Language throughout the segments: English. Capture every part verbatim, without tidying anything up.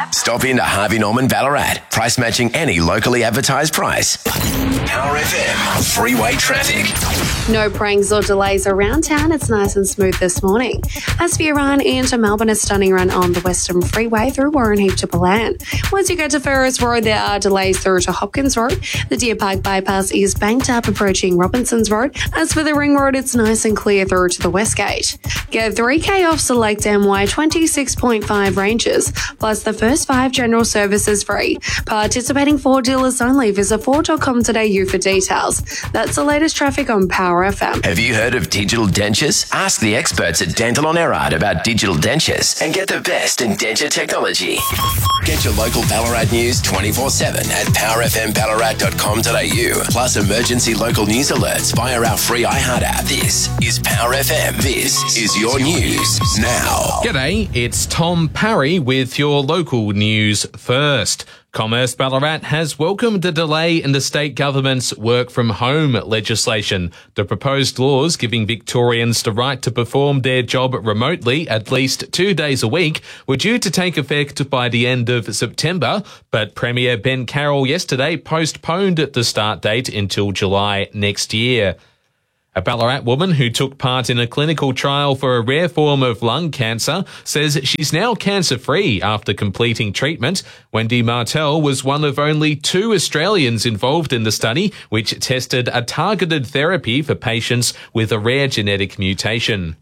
app. Stop into Harvey Norman Ballarat. Price matching any locally advertised price. Power F M. Freeway traffic. No pranks or delays around town. It's nice and smooth this morning. As for your run into Melbourne, a stunning run on the Western Freeway through Warren Heap to Palan. Once you get to Ferris Road, there are delays through to Hopkins Road. The Deer Park bypass is banked up approaching Robinsons Road. As for the Ring Road, it's nice and clear through to the West Gate. Get three K off select M Y twenty-six point five ranges, plus the first five general services free. Participating Ford dealers only. Visit Ford dot com today for details. That's the latest traffic on Power F M. Have you heard of digital dentures? Ask the experts at Dental on Erard about digital dentures and get the best in denture technology. Get your local Ballarat news twenty-four seven at power f m ballarat dot com dot a u. Plus emergency local news alerts via our free iHeart app. This is Power F M. This is your news now. G'day, it's Tom Parry with your local news first. Commerce Ballarat has welcomed the delay in the state government's work from home legislation. The proposed laws giving Victorians the right to perform their job remotely at least two days a week were due to take effect by the end of September, but Premier Ben Carroll yesterday postponed the start date until July next year. A Ballarat woman who took part in a clinical trial for a rare form of lung cancer says she's now cancer-free after completing treatment. Wendy Martell was one of only two Australians involved in the study, which tested a targeted therapy for patients with a rare genetic mutation.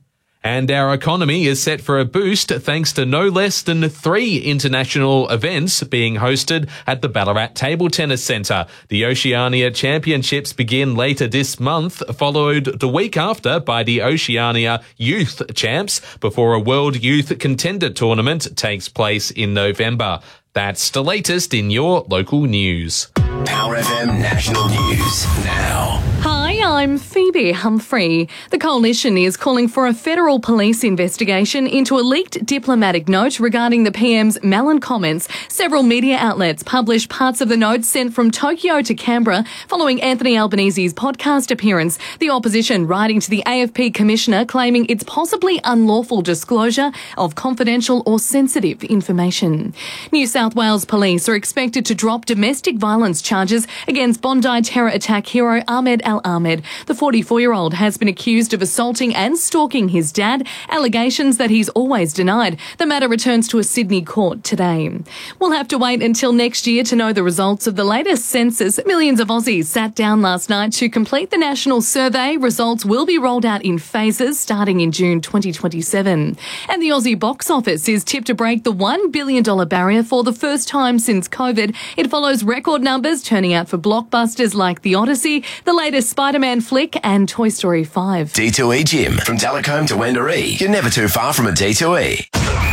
And our economy is set for a boost thanks to no less than three international events being hosted at the Ballarat Table Tennis Centre. The Oceania Championships begin later this month, followed the week after by the Oceania Youth Champs, before a World Youth Contender Tournament takes place in November. That's the latest in your local news. Power F M National News now. Hi, I'm Phoebe Humphrey. The Coalition is calling for a federal police investigation into a leaked diplomatic note regarding the P M's Malin comments. Several media outlets published parts of the note sent from Tokyo to Canberra following Anthony Albanese's podcast appearance. The opposition writing to the A F P Commissioner claiming it's possibly unlawful disclosure of confidential or sensitive information. New South Wales Police are expected to drop domestic violence charges against Bondi terror attack hero Ahmed Al-Ahmed. The forty-four-year-old has been accused of assaulting and stalking his dad, allegations that he's always denied. The matter returns to a Sydney court today. We'll have to wait until next year to know the results of the latest census. Millions of Aussies sat down last night to complete the national survey. Results will be rolled out in phases starting in June twenty twenty-seven. And the Aussie box office is tipped to break the one billion dollars barrier for the first time since COVID. It follows record numbers turning out for blockbusters like The Odyssey, the latest Spider-Man flick and Toy Story five. D two E Gym. From Talcombe to Wendouree. You're never too far from a D two E.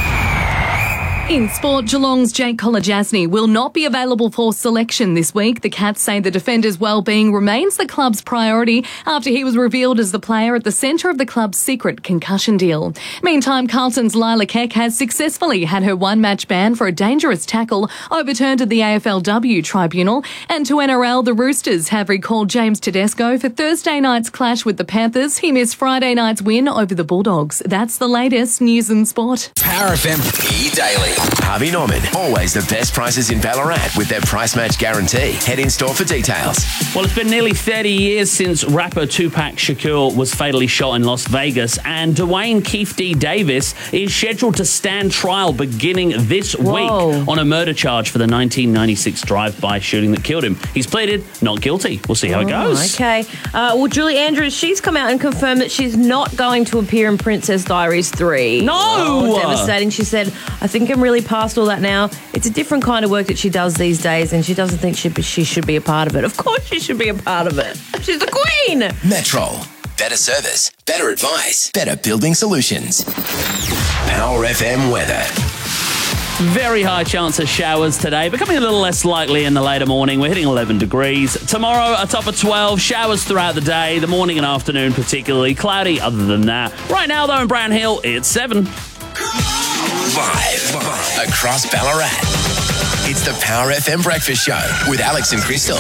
In sport, Geelong's Jake Kolodjasny will not be available for selection this week. The Cats say the defender's well-being remains the club's priority after he was revealed as the player at the centre of the club's secret concussion deal. Meantime, Carlton's Lila Keck has successfully had her one-match ban for a dangerous tackle overturned at the A F L W tribunal. And to N R L, the Roosters have recalled James Tedesco for Thursday night's clash with the Panthers. He missed Friday night's win over the Bulldogs. That's the latest news and sport. Power F M E-Daily. Harvey Norman. Always the best prices in Ballarat with their price match guarantee. Head in store for details. Well, it's been nearly thirty years since rapper Tupac Shakur was fatally shot in Las Vegas, and Dwayne Keefe D. Davis is scheduled to stand trial beginning this Whoa. week on a murder charge for the nineteen ninety-six drive-by shooting that killed him. He's pleaded not guilty. We'll see how oh, it goes. Okay. Uh, well, Julie Andrews, she's come out and confirmed that she's not going to appear in Princess Diaries three. No! Oh, devastating. She said, I think I'm really past all that now. It's a different kind of work that she does these days, and she doesn't think she, she should be a part of it. Of course she should be a part of it. She's the queen. Metro. Better service, better advice, better building solutions. Power F M weather. Very high chance of showers today, becoming a little less likely in the later morning. We're hitting eleven degrees. Tomorrow, a top of twelve. Showers throughout the day, the morning and afternoon particularly. Cloudy other than that. Right now, though, in Brown Hill, it's seven. Live across Ballarat. It's the Power F M Breakfast Show with Alex and Crystal.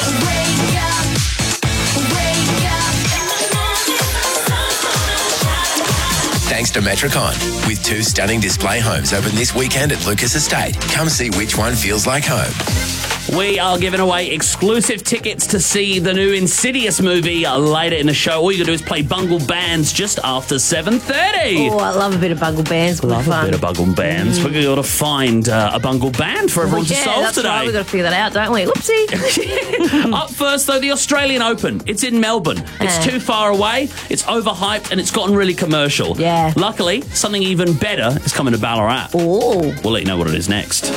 thanks to Metricon. With two stunning display homes open this weekend at Lucas Estate. Come see which one feels like home. We are giving away exclusive tickets to see the new Insidious movie later in the show. All you got to do is play Bungle Bands just after seven thirty. Oh, I love a bit of Bungle Bands. Good Love fun. a bit of Bungle Bands. Mm. We're going to find uh, a Bungle Band for everyone oh, yeah, to solve that's today. Right. We've got to figure that out, don't we? Whoopsie. Up first, though, the Australian Open. It's in Melbourne. It's Uh. too far away, it's overhyped, and it's gotten really commercial. Yeah. Luckily, something even better is coming to Ballarat. Oh. We'll let you know what it is next.